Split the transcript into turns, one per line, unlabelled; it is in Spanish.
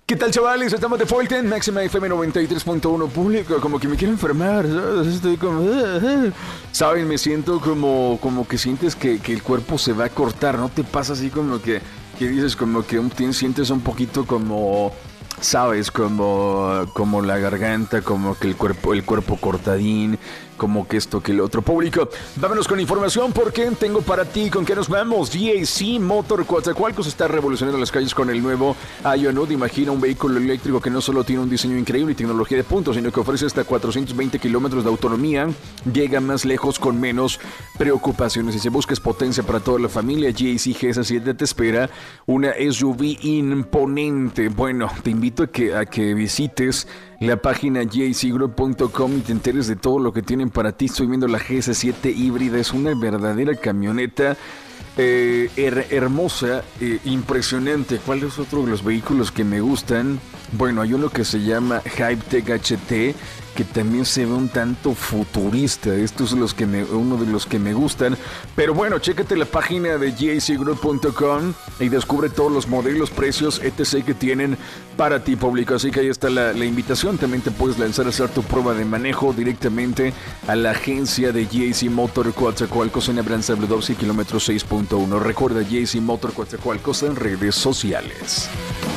¿Qué tal, chavales? Estamos de vuelta en Máxima FM 93.1 público. Como que me quiero enfermar, ¿sabes? Estoy como... ¿Saben? Me siento como que sientes que el cuerpo se va a cortar. ¿No te pasa así como que dices como que sientes un poquito como... ¿Sabes? Como la garganta, como que el cuerpo cortadín, como que esto, que el otro. Público, vámonos con información porque tengo para ti. ¿Con qué nos vamos? GAC Motor Coatzacoalcos está revolucionando las calles con el nuevo Ionut. Imagina un vehículo eléctrico que no solo tiene un diseño increíble y tecnología de punta, sino que ofrece hasta 420 kilómetros de autonomía. Llega más lejos con menos preocupaciones. Y si buscas potencia para toda la familia, GAC GS7 te espera una SUV imponente. Bueno, te invito a que visites la página jacgroup.com y te enteres de todo lo que tienen para ti. Estoy viendo la GS7 híbrida, es una verdadera camioneta hermosa, impresionante. ¿Cuál es otro de los vehículos que me gustan? Bueno, hay uno que se llama Hypertech HT, que también se ve un tanto futurista. Estos son uno de los que me gustan. Pero bueno, chécate la página de jacgroup.com y descubre todos los modelos, precios, etc. que tienen para ti, público. Así que ahí está la invitación. También te puedes lanzar a hacer tu prueba de manejo directamente a la agencia de GAC Motor Coatzacoalcos en Abraham Zabludovsky, kilómetro 6.1. Recuerda GAC Motor Coatzacoalcos en redes sociales.